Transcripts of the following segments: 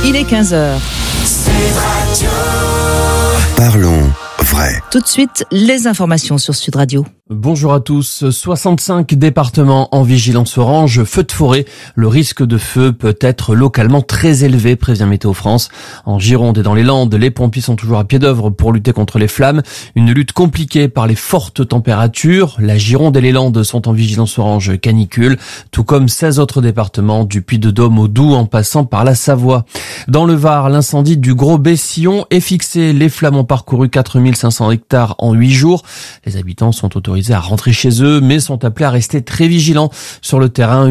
Il est 15h. Parlons vrai. Tout de suite, les informations sur Sud Radio. Bonjour à tous. 65 départements en vigilance orange, feu de forêt. Le risque de feu peut être localement très élevé, prévient Météo France. En Gironde et dans les Landes, les pompiers sont toujours à pied d'œuvre pour lutter contre les flammes. Une lutte compliquée par les fortes températures. La Gironde et les Landes sont en vigilance orange canicule, tout comme 16 autres départements, du Puy-de-Dôme au Doubs en passant par la Savoie. Dans le Var, l'incendie du Gros Bessillon est fixé. Les flammes ont parcouru 4500 hectares en 8 jours. Les habitants sont autorisés à rentrer chez eux, mais sont appelés à rester très vigilants. Sur le terrain,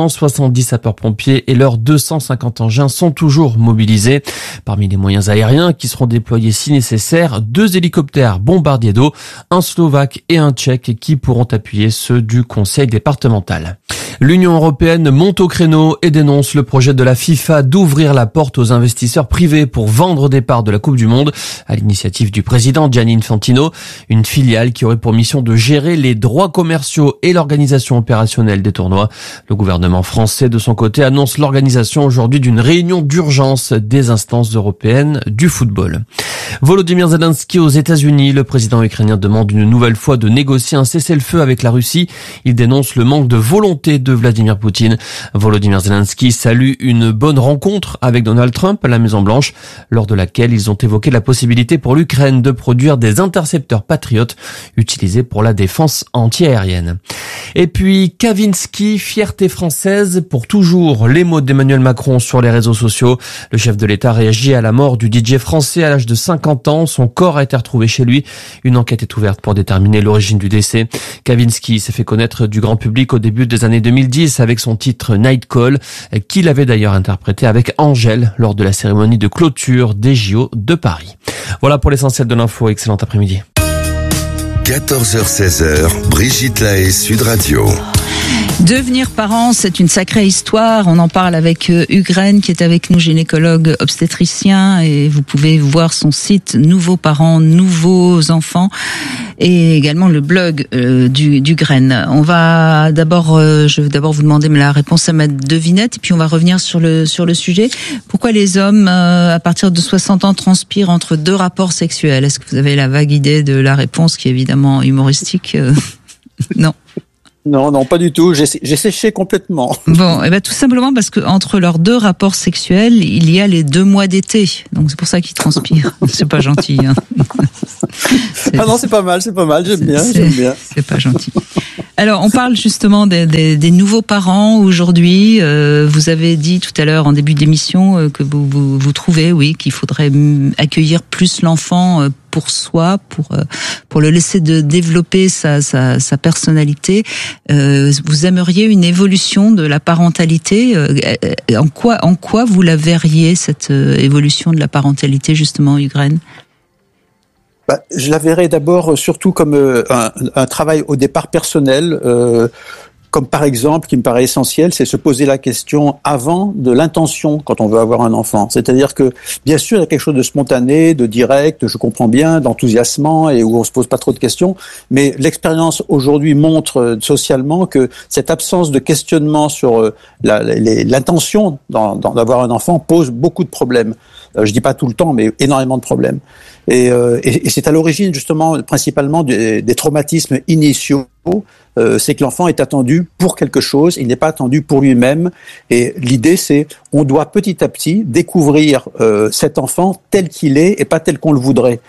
870 sapeurs-pompiers et leurs 250 engins sont toujours mobilisés. Parmi les moyens aériens qui seront déployés si nécessaire, 2 hélicoptères bombardiers d'eau, un slovaque et un tchèque qui pourront appuyer ceux du conseil départemental. L'Union européenne monte au créneau et dénonce le projet de la FIFA d'ouvrir la porte aux investisseurs privés pour vendre des parts de la Coupe du Monde à l'initiative du président Gianni Infantino, une filiale qui aurait pour mission de gérer les droits commerciaux et l'organisation opérationnelle des tournois. Le gouvernement français, de son côté, annonce l'organisation aujourd'hui d'une réunion d'urgence des instances européennes du football. Volodymyr Zelensky aux États-Unis. Le président ukrainien demande une nouvelle fois de négocier un cessez-le-feu avec la Russie. Il dénonce le manque de volonté de Vladimir Poutine. Volodymyr Zelensky salue une bonne rencontre avec Donald Trump à la Maison-Blanche, lors de laquelle ils ont évoqué la possibilité pour l'Ukraine de produire des intercepteurs patriotes utilisés pour la défense anti-aérienne. Et puis Kavinsky, fierté française pour toujours. Les mots d'Emmanuel Macron sur les réseaux sociaux. Le chef de l'État réagit à la mort du DJ français à l'âge de 50 ans. Son corps a été retrouvé chez lui. Une enquête est ouverte pour déterminer l'origine du décès. Kavinsky s'est fait connaître du grand public au début des années 2010 avec son titre Night Call, qu'il avait d'ailleurs interprété avec Angèle lors de la cérémonie de clôture des JO de Paris. Voilà pour l'essentiel de l'info. Excellent après-midi. 14h-16h, Brigitte Lahaie, Sud Radio. Devenir parent, c'est une sacrée histoire. On en parle avec Ugren qui est avec nous, gynécologue obstétricien, et vous pouvez voir son site Nouveaux parents, nouveaux enfants, et également le blog d'Ugren. On va je vais d'abord vous demander la réponse à ma devinette, et puis on va revenir sur le sujet. Pourquoi les hommes à partir de 60 ans transpirent entre 2 rapports sexuels? Est-ce que vous avez la vague idée de la réponse, qui est évidemment humoristique? Non. Non, pas du tout. J'ai séché complètement. Bon, et ben tout simplement parce que entre leurs 2 rapports sexuels, il y a les 2 mois d'été. Donc c'est pour ça qu'ils transpirent. C'est pas gentil. Hein. Ah non, c'est pas mal. J'aime bien. C'est pas gentil. Alors, on parle justement des nouveaux parents aujourd'hui. Vous avez dit tout à l'heure en début d'émission que vous trouvez, oui, qu'il faudrait accueillir plus l'enfant pour soi, pour le laisser développer sa personnalité. Vous aimeriez une évolution de la parentalité. En quoi vous la verriez, cette évolution de la parentalité, justement, Ugren? Je la verrais d'abord surtout comme un travail au départ personnel, comme par exemple, qui me paraît essentiel, c'est se poser la question avant de l'intention quand on veut avoir un enfant. C'est-à-dire que, bien sûr, il y a quelque chose de spontané, de direct, je comprends bien, d'enthousiasmant et où on se pose pas trop de questions, mais l'expérience aujourd'hui montre socialement que cette absence de questionnement sur l'intention d'avoir un enfant pose beaucoup de problèmes. Je dis pas tout le temps, mais énormément de problèmes. Et c'est à l'origine justement principalement des traumatismes initiaux. C'est que l'enfant est attendu pour quelque chose, il n'est pas attendu pour lui-même. Et l'idée, c'est on doit petit à petit découvrir cet enfant tel qu'il est et pas tel qu'on le voudrait.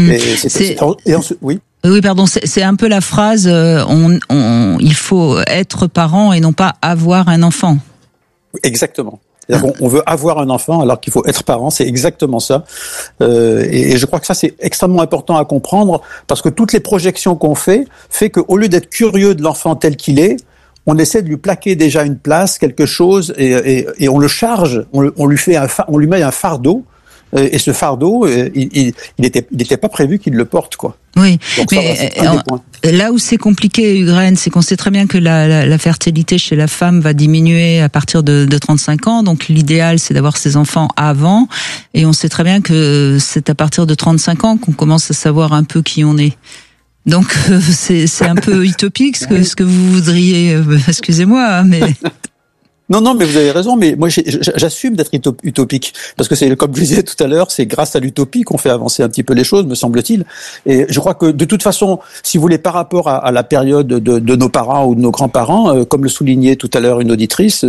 Oui. Oui, pardon, c'est un peu la phrase il faut être parent et non pas avoir un enfant. Exactement. On veut avoir un enfant alors qu'il faut être parent, c'est exactement ça. Et je crois que ça, c'est extrêmement important à comprendre parce que toutes les projections qu'on fait qu'au lieu d'être curieux de l'enfant tel qu'il est, on essaie de lui plaquer déjà une place, quelque chose, et on le charge, on lui met un fardeau. Et ce fardeau, il était pas prévu qu'il le porte, quoi. Oui, donc mais là où c'est compliqué, Ugren, c'est qu'on sait très bien que la fertilité chez la femme va diminuer à partir de 35 ans. Donc l'idéal, c'est d'avoir ses enfants avant. Et on sait très bien que c'est à partir de 35 ans qu'on commence à savoir un peu qui on est. Donc c'est un peu utopique ce que vous voudriez. Excusez-moi, mais. Non, mais vous avez raison, mais moi j'assume d'être utopique, parce que c'est, comme je disais tout à l'heure, c'est grâce à l'utopie qu'on fait avancer un petit peu les choses, me semble-t-il. Et je crois que de toute façon, si vous voulez, par rapport à la période de nos parents ou de nos grands-parents, comme le soulignait tout à l'heure une auditrice,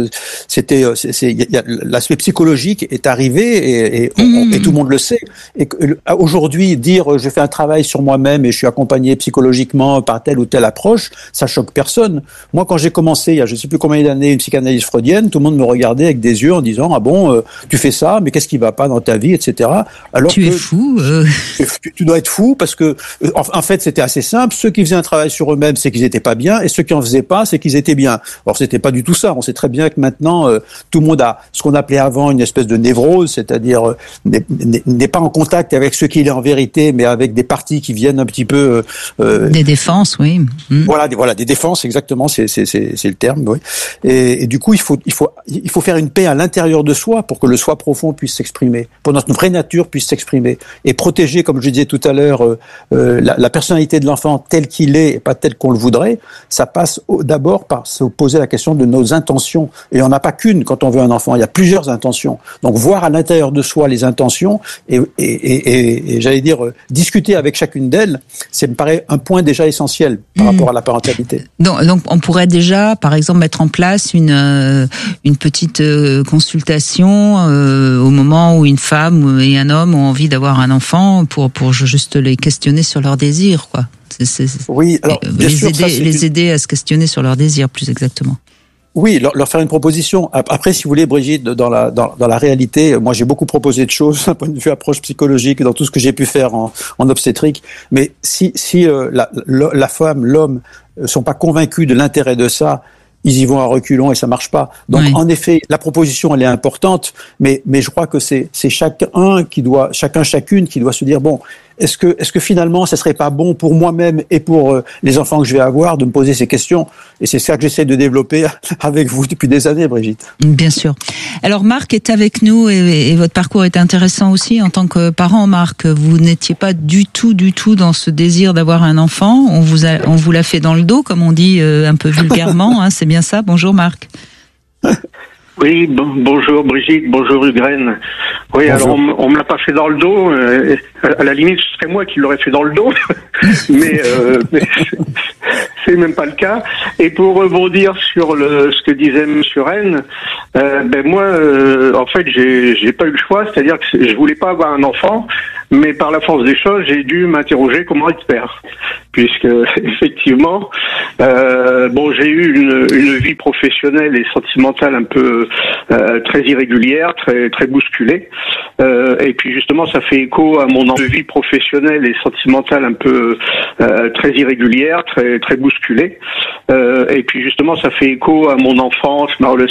l'aspect psychologique est arrivé et tout le monde le sait. Et aujourd'hui, dire je fais un travail sur moi-même et je suis accompagné psychologiquement par telle ou telle approche, ça choque personne. Moi, quand j'ai commencé il y a je sais plus combien d'années une psychanalyse freudienne, tout le monde me regardait avec des yeux en disant ah bon, tu fais ça, mais qu'est-ce qui va pas dans ta vie, etc. Alors tu es fou. Tu dois être fou parce que en fait c'était assez simple. Ceux qui faisaient un travail sur eux-mêmes, c'est qu'ils étaient pas bien, et ceux qui en faisaient pas, c'est qu'ils étaient bien. Or c'était pas du tout ça. On sait très bien que maintenant tout le monde a ce qu'on appelait avant une espèce de névrose, c'est-à-dire n'est pas en contact avec ce qu'il est en vérité, mais avec des parties qui viennent un petit peu des défenses, oui. Voilà des défenses, exactement, c'est le terme, oui. Et du coup, il faut faire une paix à l'intérieur de soi pour que le soi profond puisse s'exprimer, pour que notre vraie nature puisse s'exprimer, et protéger, comme je disais tout à l'heure, la personnalité de l'enfant telle qu'il est et pas telle qu'on le voudrait. Ça passe d'abord par se poser la question de nos intentions, et on n'a pas qu'une quand on veut un enfant, il y a plusieurs intentions. Donc voir à l'intérieur de soi les intentions et j'allais dire discuter avec chacune d'elles, ça me paraît un point déjà essentiel par rapport à la parentalité. Donc on pourrait déjà, par exemple, mettre en place une petite consultation au moment où une femme et un homme ont envie d'avoir un enfant pour juste les questionner sur leurs désirs, quoi. Oui, alors bien sûr, les aider à se questionner sur leurs désirs, plus exactement. Oui, leur faire une proposition. Après, si vous voulez, Brigitte, dans la réalité, moi j'ai beaucoup proposé de choses d'un point de vue approche psychologique dans tout ce que j'ai pu faire en obstétrique. Mais si la femme, l'homme sont pas convaincus de l'intérêt de ça, ils y vont à reculons et ça marche pas. Donc en effet, la proposition elle est importante, mais je crois que c'est chacune qui doit se dire bon, est-ce que finalement ça serait pas bon pour moi-même et pour les enfants que je vais avoir de me poser ces questions, et c'est ça que j'essaie de développer avec vous depuis des années, Brigitte. Bien sûr. Alors Marc est avec nous et votre parcours est intéressant aussi en tant que parent. Marc, vous n'étiez pas du tout dans ce désir d'avoir un enfant. On vous l'a fait dans le dos, comme on dit un peu vulgairement. C'est bien ça. Bonjour Marc. Oui, bonjour Brigitte, bonjour Ugraine. Oui, bonjour. Alors on me l'a pas fait dans le dos. À la limite, ce serait moi qui l'aurais fait dans le dos, mais c'est même pas le cas. Et pour rebondir sur ce que disait Monsieur Rennes, moi, en fait, j'ai pas eu le choix. C'est-à-dire que je voulais pas avoir un enfant, mais par la force des choses, j'ai dû m'interroger comment être père, puisque effectivement, j'ai eu une vie professionnelle et sentimentale un peu très irrégulière, très bousculée, et puis justement ça fait écho à mon vie professionnelle et sentimentale un peu très irrégulière, très bousculée, et puis justement ça fait écho à mon enfance, ma relation